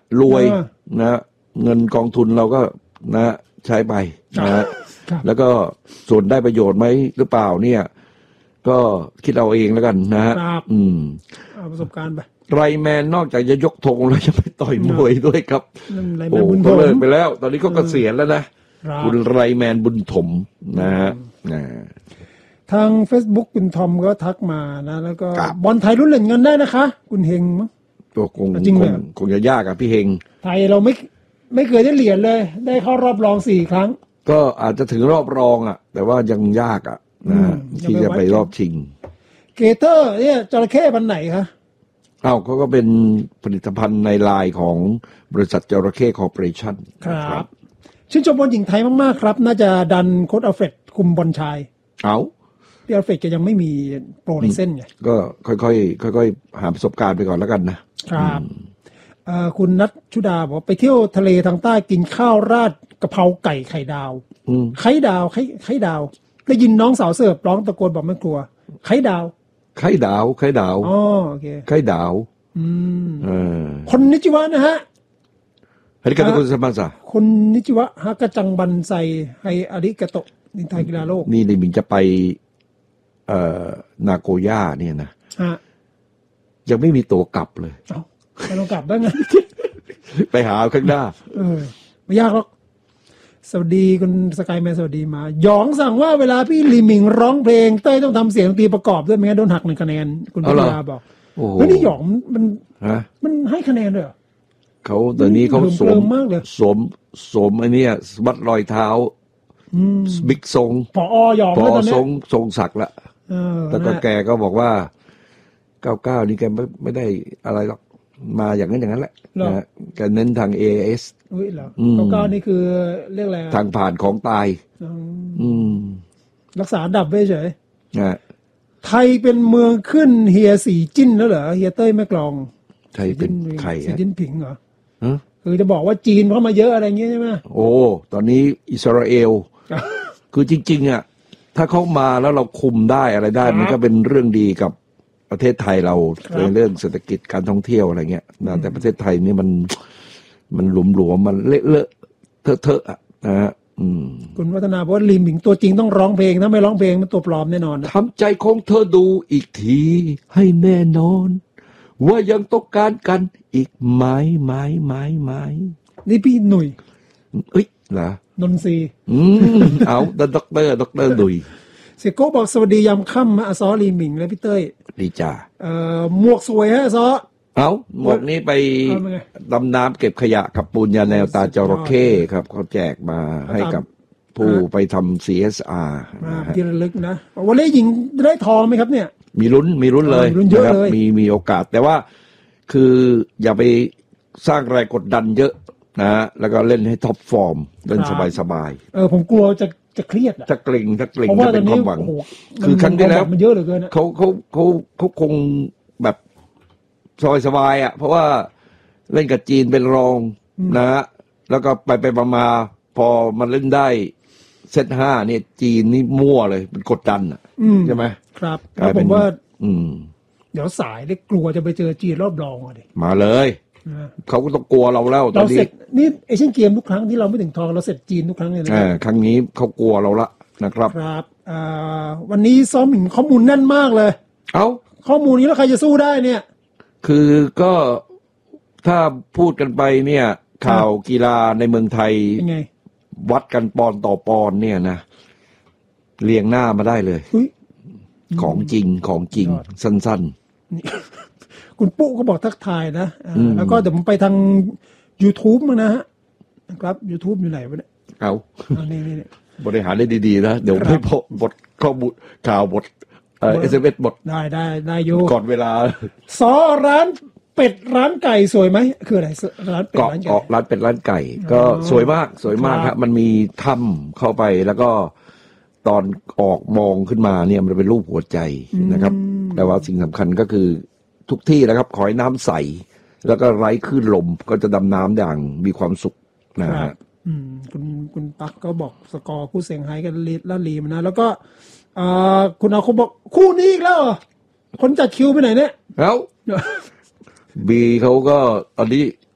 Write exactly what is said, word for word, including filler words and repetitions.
รวยนะเงินกองทุนเราก็นะใช้ไปนะแล้วก็ส่วนได้ประโยชน์ไหมหรือเปล่าเนี่ยก็คิดเอาเองแล้วกันนะฮะอืมเอาประสบการณ์ไปไรแมนนอกจากจะยกธงแล้วจะไปต่อยมวยด้วยครับโอ้ก็เลิกไปแล้วตอนนี้ก็เกษียณแล้วนะคุณไรแมนบุญถมนะฮะทาง Facebook คุณทอมก็ทักมานะแล้วก็บอลไทยรุ่นเหรียญเงินได้นะคะคุณเฮงมั้งตัวคงจริงเลยคงจะยากอ่ะพี่เฮงไทยเราไม่ไม่เคยได้เหรียญเลยได้เข้ารอบรองสี่ครั้งก็อาจจะถึงรอบรองอ่ะแต่ว่ายังยากอ่ะนะที่จะไปรอบชิงเกเตอร์เนี่ยจระเข้พันไหนคะอ้าวเขาก็เป็นผลิตภัณฑ์ในลายของบริษัทจระเข้คอร์ปอเรชั่นครับชื่นชมบอลหญิงไทยมากๆครับน่าจะดันโค้ชอัลเฟรดคุมบอลชายเอาพี่อัลเฟรดแกยังไม่มีโปรในเส้นไงก็ค่อยๆค่อยๆหาประสบการณ์ไปก่อนแล้วกันนะครับคุณนัทชุดาบอกไปเที่ยวทะเลทางใต้กินข้าวราดกะเพราไก่ไข่ดาวไข่ดาวไข่ไข่ดาวได้ยินน้องสาวเสิร์ฟร้องตะโกนบอกไม่กลัวไข่ดาวไข่ดาวไข่ดาวอ๋อโอเคไข่ดาวอืมคนนิจิวะนะฮะฮาริกาโตะคุซามาซะคนนิจิวะฮากะจังบันไซไฮอาริกาโตะนินไทยกีฬาโลกนี่ลิมิงจะไปเอ่อนาโกย่าเนี่ยนะฮะยังไม่มีตัวกลับเลยเอ้าไปลงกลับได้ไงไปหาข้างหน้าเออไม่ยากหรอกสวัสดีคุณสกายแมนสวัสดีมาหยองสั่งว่าเวลาพี่ลีมิงร้องเพลงเต้ยต้องทำเสียงดนตรีประกอบด้วยไม่งั้นโดนหักหนึ่งคะแนนคุณพิยาบอกเฮ้ยนี่หยองมันมันให้คะแนนด้วยเหรอเขาตอนนี้เขาสวมสวมสวมไอ้นี่วัดรอยเท้าบิ๊กทรงผอหยองผอทรงทรงศักดิ์ละแล้วก็แกก็บอกว่าเก้าเก้านี่แกไม่ไม่ได้อะไรหรอกมาอย่างนั้นอย่างนั้นแหละนะแกเน้นทาง เอ เอสอุ้ยเหรอเก้าเก้านี่คือเรียกอะไรทางผ่านของตายอืมรักษาดับไว้เฉยนะไทยเป็นเมืองขึ้นเฮียสีจิ้นแล้วเหรอเฮียเต้ยแม่กลองไทยเป็นใครสีจิ้นผิงเหรอคือจะบอกว่าจีนเข้ามาเยอะอะไรเงี้ยใช่ไหมโอ้ตอนนี้อิสราเอลคือจริงๆอ่ะถ้าเขามาแล้วเราคุมได้อะไรได้มันก็เป็นเรื่องดีกับประเทศไทยเราในเรื่องเศรษฐกิจการท่องเที่ยวอะไรเงี้ยนะแต่ประเทศไทยนี่มันมันหลวมๆมันเละเลอะเทอะเทอะอ่ะนะฮะคุณวัฒนาบอกว่าลิมหมิงตัวจริงต้องร้องเพลงถ้าไม่ร้องเพลงมันตัวปลอมแน่นอนทำใจของเธอดูอีกทีให้แน่นอนว่ายังต้องการกันอีกไหมไหมไหมไหมนี่พี่หนุ่ยเอ้ยเหรอนนทรีอืมเอาด็อกเตอร์ด็อกเตอร์หนุ่ยเสียโก้บอกสวัสดียามค่ำมาอซอลีหมิงและพี่เต้ยดีจ้าเอ่อหมวกสวยฮะอซอเอาหมวกนี้ไปดำน้ำเก็บขยะกับปูนยาแนวตาจระเข้ครับเขาแจกมาให้กับผู้ไปทำ ซี เอส อาร์มาที่ระลึกนะวันนี้หญิงได้ทองไหมครับเนี่ยมีลุ้นมีลุ้นเลยนะครับมีมีโอกาสแต่ว่าคืออย่าไปสร้างแรงกดดันเยอะนะแล้วก็เล่นให้ท็อปฟอร์มเล่นสบายๆเออผมกลัวจะจะเครียดจะเกร็งจะเกร็งจะเป็นความหวังคือครั้งที่แล้วมันเยอะเหลือเกินเขาเขาเขาเขาคงแบบสบายๆอ่ะเพราะว่าเล่นกับจีนเป็นรองนะแล้วก็ไปไปมาพอมันเล่นได้เซตห้าเนี่ยจีนนี่มั่วเลยมันกดดันอ่ะใช่ไหมครับแล้วผมว่าอืมเดี๋ยวสายได้กลัวจะไปเจอจีนรอบรองอ่ะดิมาเลยเขาก็ต้องกลัวเราแล้วตอนนี้นี่เอเชียนเกมทุกครั้งที่เราไม่ถึงทองเราเสร็จจีนทุกครั้งเลยนะครั้งนี้เขากลัวเราละนะครับครับวันนี้ซ้อมหมิงข้อมูลแน่นมากเลยเอาข้อมูลนี้แล้วใครจะสู้ได้เนี่ยคือก็ถ้าพูดกันไปเนี่ยข่าวกีฬาในเมืองไทยวัดกันปอนต่อปอนเนี่ยนะเรียงหน้ามาได้เลยของจริงของจริงสั้นๆคุณปุ๊ก็บอกทักทายนะแล้วก็เดี๋ยวผมไปทาง YouTube มั้งนะฮะครับ YouTube อยู่ไหนวะเนี่ยเอานี่บริหารได้ดีๆนะเดี๋ยวไม่พบบทข้อมูลข่าวบทเอ่อ เอส เอ็ม เอส บทได้ได้ได้อยู่ก่อนเวลาซอร้านเป็ดร้านไก่สวยไหมคืออะไรร้านเป็ดร้านไก่ร้านเป็ดร้านไก่ก็สวยมากสวยมากครับมันมีถ้ำเข้าไปแล้วก็ตอนออกมองขึ้นมาเนี่ยมันเป็นรูปหัวใจนะครับแต่ว่าสิ่งสำคัญก็คือทุกที่นะครับขอให้น้ำใสแล้วก็ไร้คลื่นลมก็จะดำน้ำอย่างมีความสุขนะฮะคุณคุณตั๊กก็บอกสกอร์คู่เซี่ยงไฮ้กันละลีมันนะแล้วก็คุณอาคมบอกคู่นี้อีกแล้วคนจัดคิวไปไหนเนี่ยแล้วบีเขาก็ตอนนี้